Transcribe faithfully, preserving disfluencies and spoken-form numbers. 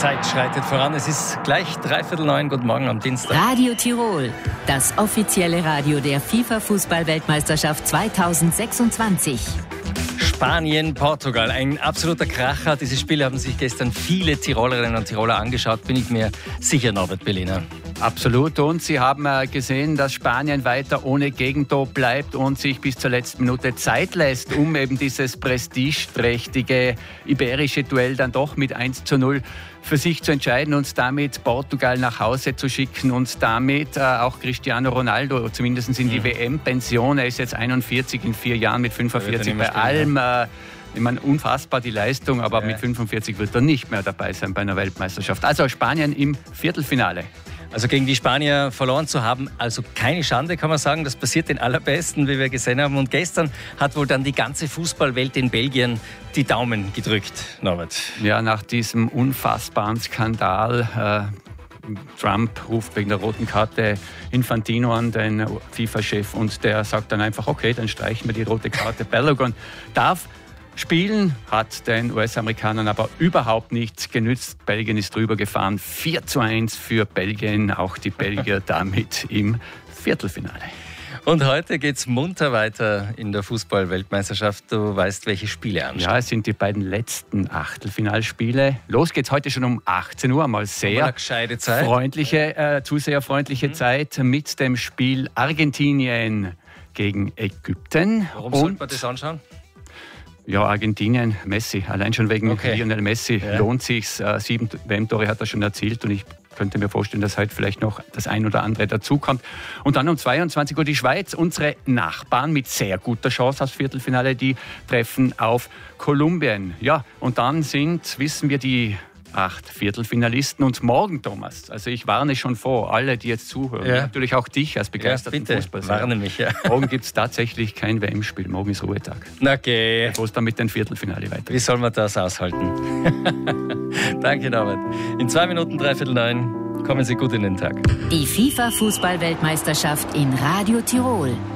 Zeit schreitet voran. Es ist gleich dreiviertel neun. Guten Morgen am Dienstag. Radio Tirol, das offizielle Radio der FIFA-Fußball-Weltmeisterschaft zweitausendsechsundzwanzig. Spanien, Portugal, ein absoluter Kracher. Diese Spiele haben sich gestern viele Tirolerinnen und Tiroler angeschaut, bin ich mir sicher, Norbert Berliner. Absolut. Und Sie haben gesehen, dass Spanien weiter ohne Gegentor bleibt und sich bis zur letzten Minute Zeit lässt, um eben dieses prestigeträchtige iberische Duell dann doch mit eins zu null für sich zu entscheiden und damit Portugal nach Hause zu schicken und damit äh, auch Cristiano Ronaldo zumindest in die mhm. W M-Pension. Er ist jetzt einundvierzig, in vier Jahren mit fünfundvierzig bei allem. Äh, Ich meine, unfassbar die Leistung, aber ja. mit fünfundvierzig wird er nicht mehr dabei sein bei einer Weltmeisterschaft. Also Spanien im Viertelfinale. Also gegen die Spanier verloren zu haben, also keine Schande, kann man sagen. Das passiert den Allerbesten, wie wir gesehen haben. Und gestern hat wohl dann die ganze Fußballwelt in Belgien die Daumen gedrückt, Norbert. Ja, nach diesem unfassbaren Skandal. Äh, Trump ruft wegen der roten Karte Infantino an, den FIFA-Chef, und der sagt dann einfach, okay, dann streichen wir die rote Karte. Balogun darf spielen, hat den U S-Amerikanern aber überhaupt nichts genützt. Belgien ist drüber gefahren. vier zu eins für Belgien. Auch die Belgier damit im Viertelfinale. Und heute geht's munter weiter in der Fußball-Weltmeisterschaft. Du weißt, welche Spiele anstehen. Ja, es sind die beiden letzten Achtelfinalspiele. Los geht's heute schon um achtzehn Uhr. Mal sehr gescheite Zeit. freundliche, äh, zuseherfreundliche mhm. Zeit mit dem Spiel Argentinien gegen Ägypten. Warum Und sollte man das anschauen? Ja, Argentinien, Messi. Allein schon wegen okay. Lionel Messi ja. lohnt sich's. Äh, sieben W M-Tore hat er schon erzielt und ich könnte mir vorstellen, dass heute vielleicht noch das ein oder andere dazukommt. Und dann um zweiundzwanzig Uhr die Schweiz, unsere Nachbarn mit sehr guter Chance aufs Viertelfinale, die treffen auf Kolumbien. Ja, und dann sind, wissen wir, die acht Viertelfinalisten. Und morgen, Thomas, also ich warne schon vor, alle, die jetzt zuhören, ja. natürlich auch dich als begeisterten ja, Fußballer. Warne mich, ja. Morgen gibt es tatsächlich kein W M-Spiel, morgen ist Ruhetag. Okay. Wo es dann mit dem Viertelfinale weitergeht. Wie soll man das aushalten? Danke, Norbert. In zwei Minuten, dreiviertel neun, kommen Sie gut in den Tag. Die FIFA-Fußball-Weltmeisterschaft in Radio Tirol.